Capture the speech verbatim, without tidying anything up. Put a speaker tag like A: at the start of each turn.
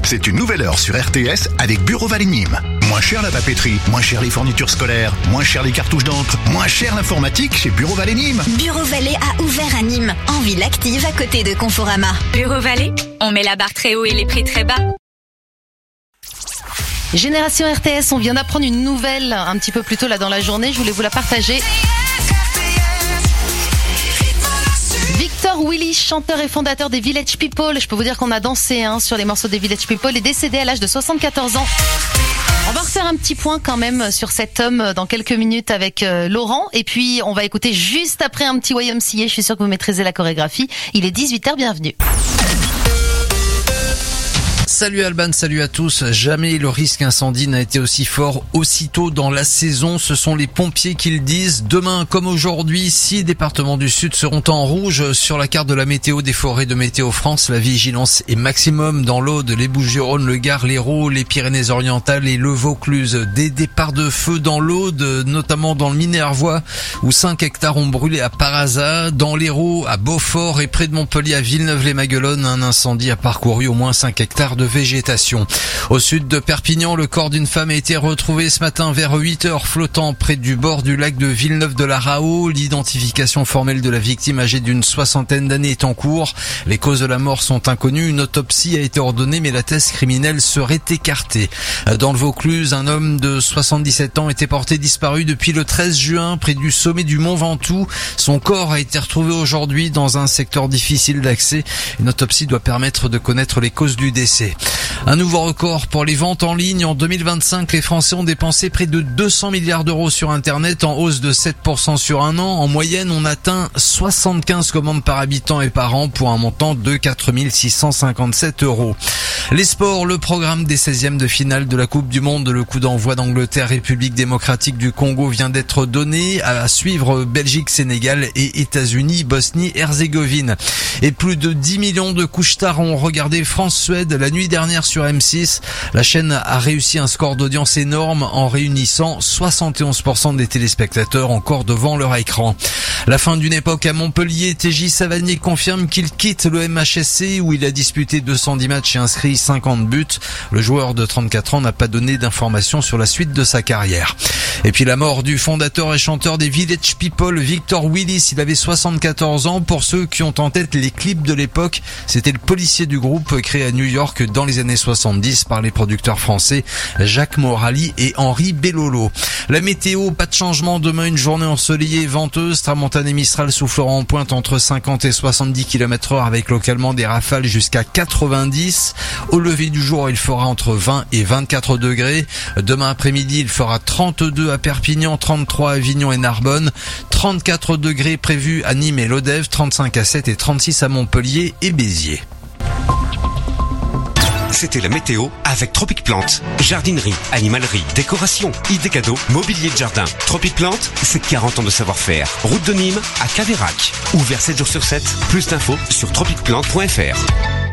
A: C'est une nouvelle heure sur R T S avec Bureau Vallée Nîmes. Moins cher la papeterie, moins cher les fournitures scolaires, moins cher les cartouches d'encre, moins cher l'informatique chez Bureau Vallée Nîmes.
B: Bureau Vallée a ouvert à Nîmes, en ville active à côté de Conforama.
C: Bureau Vallée, on met la barre très haut et les prix très bas.
D: Génération R T S, on vient d'apprendre une nouvelle un petit peu plus tôt là dans la journée, je voulais vous la partager. Victor Willis, chanteur et fondateur des Village People, je peux vous dire qu'on a dansé hein, sur les morceaux des Village People, est décédé à l'âge de soixante-quatorze ans. On va refaire un petit point quand même sur cet homme dans quelques minutes avec euh, Laurent. Et puis on va écouter juste après un petit Y M C A, je suis sûr que vous maîtrisez la chorégraphie. Il est dix-huit heures, bienvenue.
E: Salut Alban, salut à tous. Jamais le risque incendie n'a été aussi fort aussitôt dans la saison. Ce sont les pompiers qui le disent. Demain comme aujourd'hui, six départements du Sud seront en rouge sur la carte de la météo des forêts de Météo France. La vigilance est maximum dans l'Aude, les Bouches-du-Rhône, le Gard, l'Hérault, les Pyrénées-Orientales et le Vaucluse. Des départs de feu dans l'Aude, notamment dans le Minervois, où cinq hectares ont brûlé à Paraza. Dans l'Hérault, à Beaufort et près de Montpellier, à Villeneuve-les-Maguelones, un incendie a parcouru au moins cinq hectares de végétation. Au sud de Perpignan, le corps d'une femme a été retrouvé ce matin vers huit heures flottant près du bord du lac de Villeneuve-de-la-Raho. L'identification formelle de la victime âgée d'une soixantaine d'années est en cours. Les causes de la mort sont inconnues. Une autopsie a été ordonnée mais la thèse criminelle serait écartée. Dans le Vaucluse, un homme de soixante-dix-sept ans était porté disparu depuis le treize juin près du sommet du Mont Ventoux. Son corps a été retrouvé aujourd'hui dans un secteur difficile d'accès. Une autopsie doit permettre de connaître les causes du décès. Un nouveau record pour les ventes en ligne. En deux mille vingt-cinq, les Français ont dépensé près de deux cents milliards d'euros sur Internet, en hausse de sept pour cent sur un an. En moyenne, on atteint soixante-quinze commandes par habitant et par an pour un montant de quatre mille six cent cinquante-sept euros. Les sports, le programme des seizièmes de finale de la Coupe du Monde. Le coup d'envoi d'Angleterre, République démocratique du Congo vient d'être donné. À suivre Belgique, Sénégal et États-Unis, Bosnie-Herzégovine. Et plus de dix millions de couche-tard ont regardé France-Suède la nuit dernière sur M six. La chaîne a réussi un score d'audience énorme en réunissant soixante et onze pour cent des téléspectateurs encore devant leur écran. La fin d'une époque à Montpellier, T J Savanier confirme qu'il quitte le M H S C où il a disputé deux cent dix matchs et inscrit cinquante buts. Le joueur de trente-quatre ans n'a pas donné d'informations sur la suite de sa carrière. Et puis la mort du fondateur et chanteur des Village People, Victor Willis, il avait soixante-quatorze ans. Pour ceux qui ont en tête les clips de l'époque, c'était le policier du groupe créé à New York dans les années soixante-dix par les producteurs français Jacques Morali et Henri Bellolo. La météo, pas de changement demain, une journée ensoleillée et venteuse, tramontane et Mistral souffleront en pointe entre cinquante et soixante-dix kilomètres heure avec localement des rafales jusqu'à quatre-vingt-dix. Au lever du jour, il fera entre vingt et vingt-quatre degrés. Demain après-midi, il fera trente-deux à Perpignan, trente-trois à Avignon et Narbonne, trente-quatre degrés prévus à Nîmes et Lodève, trente-cinq à Sète et trente-six à Montpellier et Béziers.
F: C'était la météo avec Tropic Plante. Jardinerie, animalerie, décoration, idées cadeaux, mobilier de jardin. Tropic Plante, c'est quarante ans de savoir-faire. Route de Nîmes à Caveyrac. Ouvert sept jours sur sept. Plus d'infos sur tropic plante point f r.